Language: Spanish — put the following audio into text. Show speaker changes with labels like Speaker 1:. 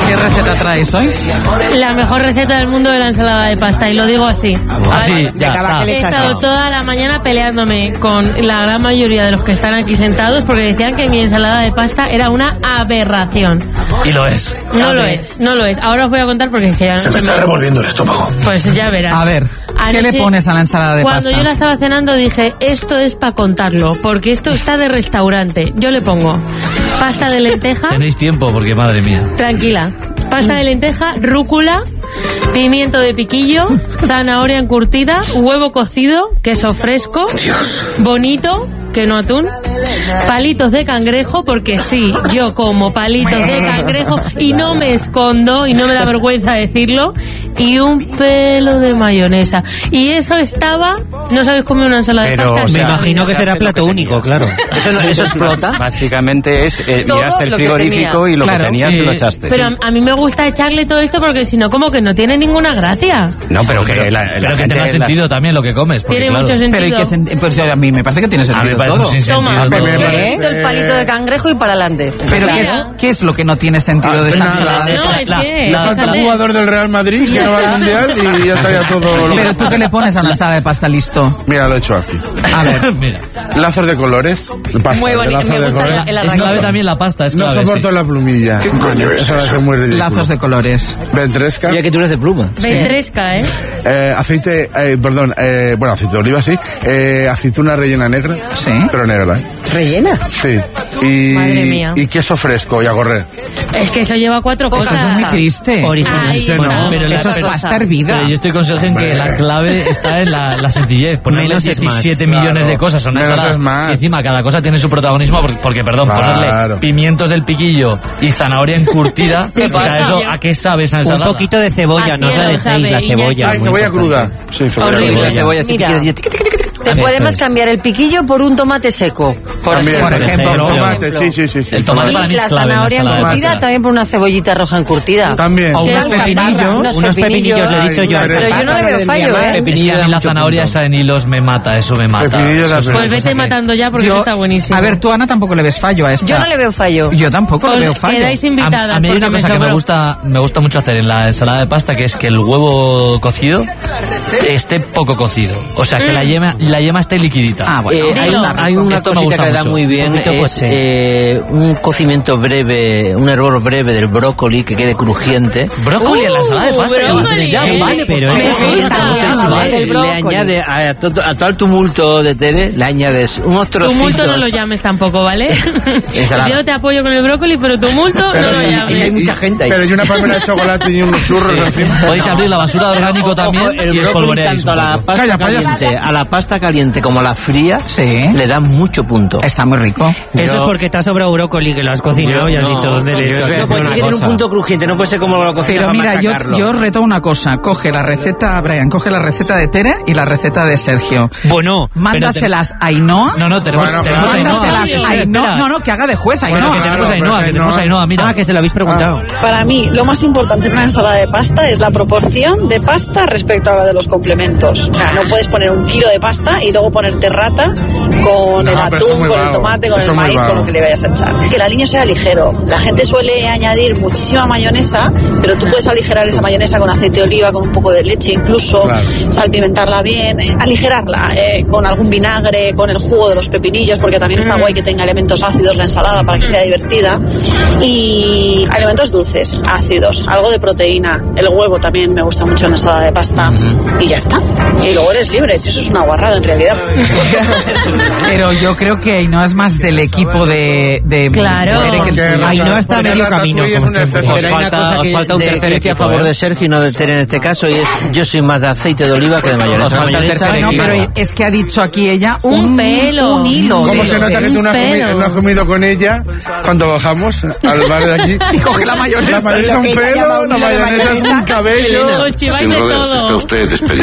Speaker 1: ¿Qué receta traes hoy?
Speaker 2: La mejor receta del mundo de la ensalada de pasta, y lo digo así.
Speaker 3: Así, ya.
Speaker 2: He estado toda la mañana peleándome con la gran mayoría de los que están aquí sentados porque decían que mi ensalada de pasta era una aberración.
Speaker 3: Y lo es.
Speaker 2: No lo es. Ahora os voy a contar porque es que ya no
Speaker 4: se me está revolviendo el estómago.
Speaker 2: Pues ya verás.
Speaker 1: A ver, ¿qué le pones a la ensalada de pasta?
Speaker 2: Cuando yo la estaba cenando dije, esto es para contarlo, porque esto está de restaurante. Yo le pongo pasta de lenteja.
Speaker 3: Tenéis tiempo porque madre mía.
Speaker 2: Tranquila. Pasta de lenteja, rúcula, pimiento de piquillo, zanahoria encurtida, huevo cocido, queso fresco, bonito, que no atún, palitos de cangrejo, porque sí, yo como palitos de cangrejo y no me escondo y no me da vergüenza decirlo, y un pelo de mayonesa. Y eso estaba... ¿No sabéis comer una ensalada de pasta?
Speaker 5: Me imagino que será plato único, claro.
Speaker 6: ¿Eso explota? Básicamente es miraste el frigorífico y lo que tenías se lo echaste.
Speaker 2: Pero a mí me gusta echarle todo esto porque si no, como que no tiene ninguna gracia.
Speaker 6: No, pero que
Speaker 3: pero que tenga sentido también lo que comes. Porque,
Speaker 2: tiene mucho sentido.
Speaker 1: Pero pues a mí me parece que tiene sentido todo.
Speaker 2: Toma.
Speaker 7: El palito de cangrejo y para adelante.
Speaker 1: Pero ¿qué es lo que no tiene sentido de esta ensalada?
Speaker 2: No, es que...
Speaker 4: Le falta el jugador del Real Madrid que no va al Mundial y ya está todo...
Speaker 1: Pero tú, ¿qué le pones a una ensalada de pasta? Listo.
Speaker 4: Mira, lo he hecho aquí.
Speaker 1: A ver.
Speaker 3: Mira.
Speaker 4: Lazos de colores. Pasta,
Speaker 7: muy bonito, me gusta el
Speaker 3: Es clave también la pasta, es clave.
Speaker 4: No soporto la plumilla.
Speaker 3: ¿Qué
Speaker 4: coño es? Eso va a ser muy ridículo.
Speaker 1: Lazos de colores.
Speaker 4: Ventresca.
Speaker 5: Ya que tú eres de pluma.
Speaker 2: Ventresca,
Speaker 4: aceite, aceite de oliva, sí. Aceituna rellena negra.
Speaker 1: Sí.
Speaker 4: Pero negra,
Speaker 7: ¿Rellena?
Speaker 4: Sí.
Speaker 2: Madre mía.
Speaker 4: Y queso fresco y a correr.
Speaker 2: Es que eso lleva 4 cosas.
Speaker 1: Eso es muy triste.
Speaker 3: Pero
Speaker 1: eso es pasta hervida.
Speaker 3: Pero yo estoy con Sergio en que la clave está en la sencillez. Ponerle 17 millones de cosas a una ensalada. Y encima cada cosa tiene su protagonismo porque ponerle pimientos del piquillo y zanahoria encurtida. O sea, eso, ¿a qué sabe esa ensalada?
Speaker 5: Un poquito de cebolla, no os la dejéis, la cebolla.
Speaker 4: Cebolla cruda. Sí,
Speaker 7: cebolla. Mira, te podemos cambiar el piquillo por un tomate seco. Por ejemplo.
Speaker 4: Tomate, sí.
Speaker 3: El tomate para mí es
Speaker 7: la
Speaker 3: clave.
Speaker 7: zanahoria encurtida también por una cebollita roja encurtida.
Speaker 4: También.
Speaker 1: O unos pepinillos.
Speaker 5: Unos pepinillos, le he dicho yo.
Speaker 7: Pero yo no le veo fallo,
Speaker 3: Pepinillo y la zanahoria esa en hilos me mata, eso me mata.
Speaker 2: Pues vete matando ya porque está buenísimo.
Speaker 1: A ver, tú, Ana, tampoco le ves fallo a esta.
Speaker 7: Yo no le veo fallo.
Speaker 1: Yo tampoco le veo fallo.
Speaker 2: Quedáis invitadas.
Speaker 3: A mí hay una cosa que me gusta mucho hacer en la ensalada de pasta, que es que el huevo cocido esté poco cocido. O sea, que la yema esté liquidita.
Speaker 1: Ah, bueno.
Speaker 6: Hay una cosita que le da muy bien, es un cocimiento breve, un hervor breve del brócoli que quede crujiente.
Speaker 3: ¿Brócoli en la ensalada de pasta?
Speaker 2: Brócoli.
Speaker 3: Ya, vale, pero
Speaker 6: le añade a todo el tumulto de Tere, le añades unos trocitos.
Speaker 2: Tumulto no lo llames tampoco, ¿vale? Yo te apoyo con el brócoli, pero tumulto no lo llames.
Speaker 6: Hay mucha gente ahí.
Speaker 4: Pero y una palmera de chocolate y unos churros encima.
Speaker 3: Podéis abrir la basura de orgánico también y espolvoreáis
Speaker 6: tanto a la pasta caliente como a la fría, le dan mucho punto.
Speaker 1: Está muy rico.
Speaker 5: Eso es porque te ha sobrado brócoli, que lo has cocinado y has dicho dónde le he hecho.
Speaker 6: No, porque tiene un punto crujiente, no puede ser como lo cocinas.
Speaker 1: Pero mira, yo os reto una cosa. Coge la receta de Tere y la receta de Sergio.
Speaker 5: Bueno,
Speaker 1: mándaselas a Ainhoa.
Speaker 3: No, tenemos
Speaker 1: mándaselas a Ainhoa. No, que haga de juez Ainhoa.
Speaker 3: Que tenemos Ainhoa, mira.
Speaker 5: Ah, que se lo habéis preguntado.
Speaker 8: Para mí, lo más importante en una ensalada de pasta es la proporción de pasta respecto a la de los complementos. O sea, no puedes poner 1 kilo de pasta y luego ponerte rata con el atún, con el tomate, con el maíz, con lo que le vayas a echar. Que el aliño sea ligero. La gente suele añadir muchísima mayonesa, pero tú puedes aligerar esa mayonesa con aceite de oliva, con un poco de leche incluso, salpimentarla bien, aligerarla con algún vinagre, con el jugo de los pepinillos, porque también está guay que tenga elementos ácidos la ensalada para que sea divertida, y elementos dulces, ácidos, algo de proteína. El huevo también me gusta mucho en la ensalada de pasta, y ya está. Y luego eres libre, si eso es una guarrada en realidad.
Speaker 1: Pero yo creo que Ainhoa es más del equipo de
Speaker 2: claro.
Speaker 5: Ainhoa está a medio camino.
Speaker 6: Os falta un tercer equipo a favor de Sergio y no de Tere en este caso, y es yo soy más de aceite de oliva que de mayonesa.
Speaker 1: No, pero es que ha dicho aquí ella
Speaker 2: un pelo.
Speaker 1: Un hilo.
Speaker 4: ¿Cómo se nota que tú no has comido con ella cuando bajamos al bar de aquí?
Speaker 1: Y coge la mayonesa.
Speaker 4: La mayonesa es un pelo, la mayonesa es un cabello.
Speaker 2: Sin rodeos,
Speaker 4: está usted despedido.